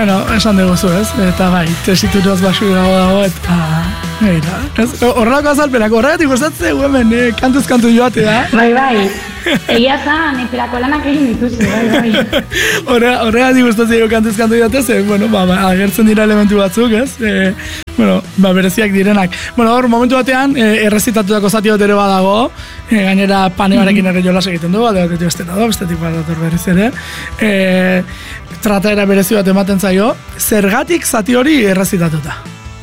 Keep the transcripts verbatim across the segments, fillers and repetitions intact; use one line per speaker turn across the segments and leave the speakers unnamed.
bueno, esan dugu zu, ez? Eta bai, tesituraz basu dago dago, eta... Eira, ez? Horrelako azalpenak, horregatik gustatzen hemen, eh, kantuz kantu joatea.
Bai, bai. Egia zan, eperako lanak egin dituzu, bai, bai.
Horregatik gustatzen kantuz kantu joatea, ze, bueno, ba, ba, agertzen dira elementu batzuk, ez? E, bueno, ba, bereziak direnak. Bueno, hor, momentu batean, e, errezitatutako zati bat ere badago, e, gainera panearekin ere jolas egiten du, bat egotetu estena do, bestetik bat dator berriz ere. E, trataera berezi bat ematen zaio, zergatik zati hori errezitatuta?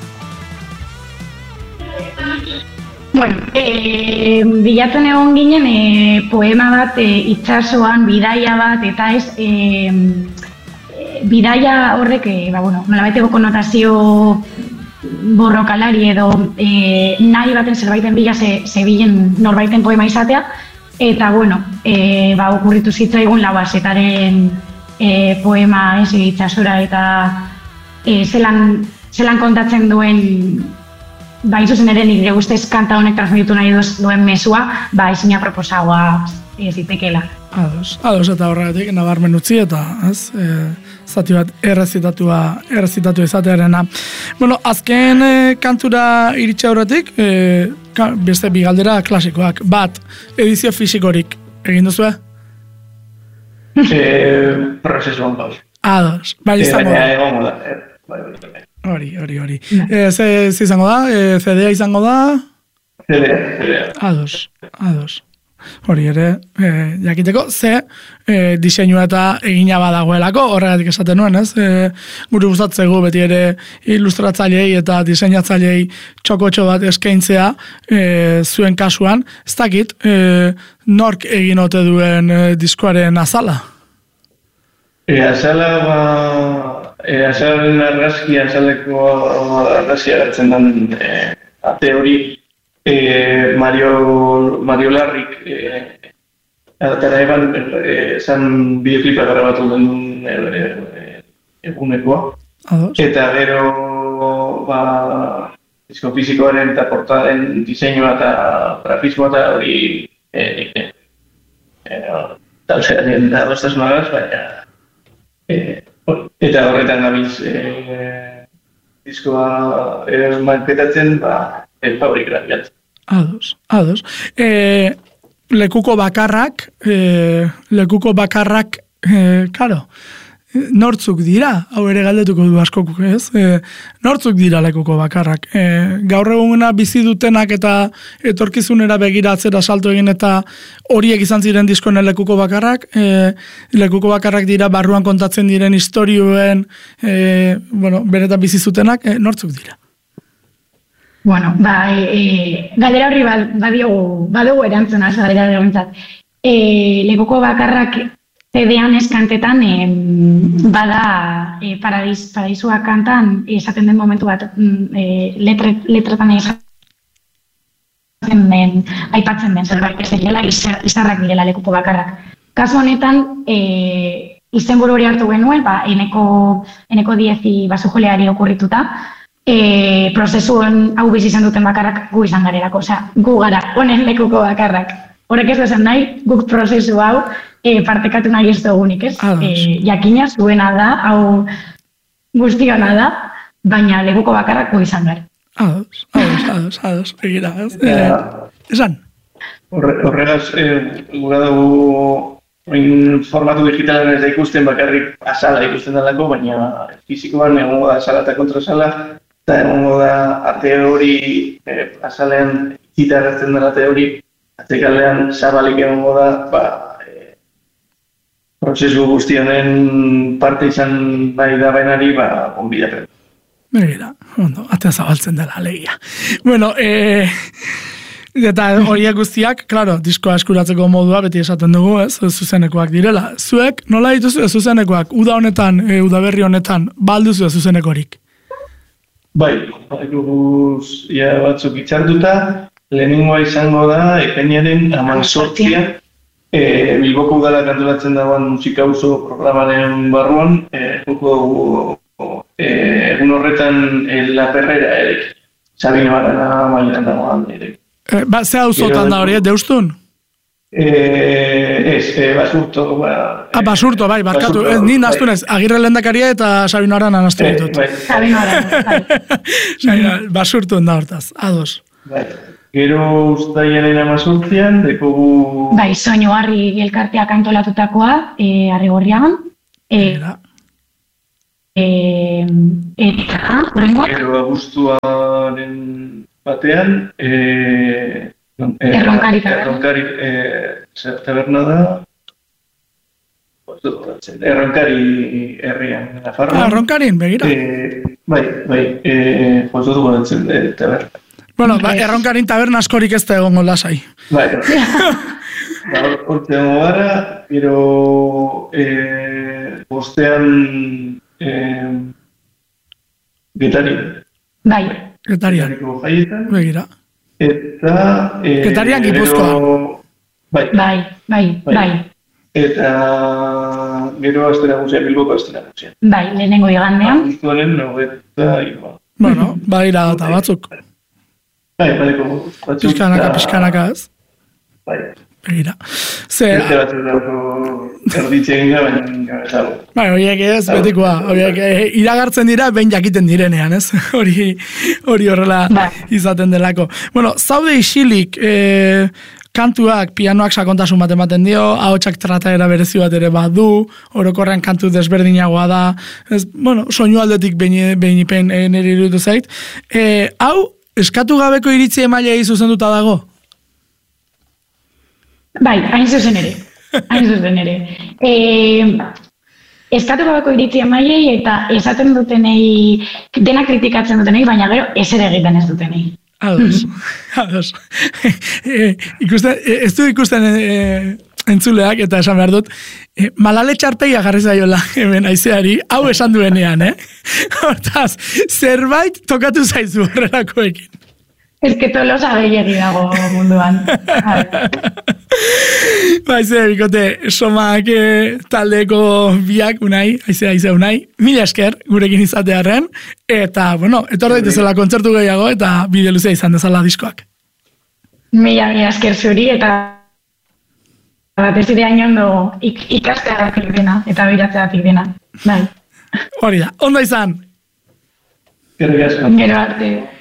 Bueno, e, bilatzen egon ginen e, poema bat, e, itsasoan, bidaia bat, eta ez, e, e, bidaia horrek, e, ba, bueno, nolabaiteko konotazio borrokalari edo e, nahi baten zerbaiten bila ze, zebilen norbaiten poema izatea, eta, bueno, e, ba, okurritu zitzaigun lauazetaren e, poema ez itsasora, eta e, zelan, zelan kontatzen duen ba, izuzen ere nire guztez kanta honek transmititu nahi duen mesua, ba, izina proposagoa ez zitekela.
Ados, ados eta horregatik, nabarmen utzi eta, ez, e, zati bat errezitatua, errezitatu izatearena. Bueno, azken e, kantura iritsi aurretik, e, ka, beste bigaldera klasikoak. Bat, edizio fisikorik egin duzue?
E, prozesuan gauz.
Ados, bai izango da.
Egongo da, bai, bai, bai.
Hori, hori, hori. E, ze, ze izango da? E, C D A izango da?
C D A, C D A.
Ados, ados. Hori ere, e, jakiteko, ze e, diseinua eta egina badagoelako, horregatik esaten nuen, ez? E, guri gustatzegu beti ere ilustratzailei eta diseinatzailei txokotxo bat eskaintzea e, zuen kasuan. Ez dakit, e, nork egin ote duen e, diskoaren azala?
E, azala, ba... E, azalaren argazki, azaleko argazki agertzen den e, ate hori e, Mario, Mario Larrik e, atara eban esan e, bideoklipa grabatu den e, e, egunekoa.
Ados.
Eta gero ba, disko fizikoaren eta portaren diseinua eta grafismoa eta hori e, e, e, talzearen adostasuna baina e, eta horretan gabiz e, diskoa e, manketatzen, ba, e, fabrikera bilatzen.
Ados, ados. E, lekuko bakarrak, e, lekuko bakarrak, e, karo, nortzuk dira, hau ere galdetuko du askok, ez? E, nortzuk dira lekuko bakarrak. E, gaur eguna bizi dutenak eta etorkizunera begiratzera salto egin eta horiek izan ziren diskoen lekuko bakarrak, e, lekuko bakarrak dira barruan kontatzen diren istorioen, e, bueno, beretan bizi zutenak, e, nortzuk dira?
Bueno, ba, e, galdera horri badiogu, badugu erantzuna, galdera erantzat. E, lekuko bakarrak C D-an eskantetan e, bada e, paradis, paradisua kantan esaten den momentu bat e, letre, letretan esaten den, aipatzen den zerbait ez direla, izarrak direla lekuko bakarrak. Kasu honetan, e, izenburu hori hartu genuen, ba, eneko, eneko diezi basujoleari okurrituta, e, prozesuen hau bizi izan duten bakarrak gu izan garelako, osea, gu gara, honen lekuko bakarrak. Horrek ez esan nahi, guk prozesu hau e, partekatu nahi ez dugunik, ez? E, jakina zuena da, hau guztiona da, baina lekuko bakarrak gu izan gara.
Ados, ados, ados, ados, egira, ez? E, esan?
Horregaz, e, gura dugu formatu digitalen ez da ikusten bakarrik azala ikusten dalako, baina fizikoan egongo da azala eta kontrasala, eta egongo da ate hori, e, azalean gitarratzen dela ate hori, atekalean zabalik egongo da, ba, e, prozesu guzti honen parte izan nahi da bainari, ba, onbidapen.
Begira, ondo, atea zabaltzen dela, alegia. Bueno, e, eta horiek guztiak, klaro, diskoa eskuratzeko modua, beti esaten dugu, ez, zuzenekoak direla. Zuek, nola dituzu zuzenekoak, uda honetan, e, udaberri honetan, balduzu zuzenekorik?
Bai, guz, ja batzuk itxartuta, lehenengoa izango da, ekainaren hamazortzia, e, Bilboko udala kantolatzen dagoen musika auzo programaren barruan, e, e, egun horretan e, La Perrera ere, Sabino Arana mailan dagoen ere.
E, ba, ze auzotan da hori, deustun?
Eh, ez, eh, basurto, ba...
Ah, basurto, bai, barkatu. Ez, ni naztu nez, Agirre lehendakaria eta Sabino Arana naztu ditut.
Eh, bai.
Sabino Arana, bai.
Basurtu da hortaz, ados.
Bai. Gero ustaiaren amazortzian, dekogu...
Bai, soinu harri elkarteak antolatutakoa, e, Arrigorriagan. E, e, eta, horrengoak?
Gero abuztuaren batean, e,
Erronkari taberna.
Erronkari taberna da, Erronkari herrian, Nafarroan.
Ah, Erronkarin, begira.
E, bai, bai, e, jozu dugu datzen taberna.
Bueno, ba, Erronkarin taberna askorik ez da egongo lasai.
Bai, ba, horte dago gara, gero e, bostean e, Getari.
Bai.
Getarian,
Getariko jaietan.
begira.
Eta... E,
Getarian Gipuzkoan.
Bai.
Bai, bai, bai.
Eta gero astera guzia, Bilboko astera guzia.
Bai, lehenengo igandean.
Justuaren nogeta irua.
Bueno, badira eta batzuk.
Bai, badeko batzuk.
Pizkanaka, pizkanaka ez.
Bai.
Begira. Ze...
Beste batzuk dago erditzen gira, baina gabezago.
Bai, horiek ez, betikoa. Horiek eh, iragartzen dira, behin jakiten direnean, ez? Hori hori horrela izaten delako. Bueno, zaude isilik, eh, kantuak, pianoak sakontasun bat ematen dio, ahotsak trataera berezi bat ere badu, orokorrean kantu desberdinagoa da, ez, bueno, soinu aldetik behin e, nire iruditu zait. E, hau, eskatu gabeko iritzi emailei zuzenduta dago?
Bai, hain zuzen ere. Hain zuzen ere. E, eskatu gabeko iritzi emailei eta esaten dutenei, dena kritikatzen dutenei, baina gero ezer egiten ez dutenei.
Ados, ados. e, ikusten, ez du ikusten e, entzuleak, eta esan behar dut, e, malale txarpeia jarri zaiola hemen aizeari, hau esan duenean, eh? Hortaz, zerbait tokatu zaizu horrelakoekin.
Ez que tolosa gehiagi dago munduan.
Baize, bikote, somak e, taldeko biak unai, aize, aize unai, mila esker gurekin izatearen, eta, bueno, etor daitezela kontzertu gehiago, eta bide luzea izan dezala diskoak.
Mila, mila esker zuri, eta batez ere hain ondo ik, ikasteagatik dena, eta biratzeagatik dena. Bai.
Hori da, ondo izan!
Gero
Gero arte.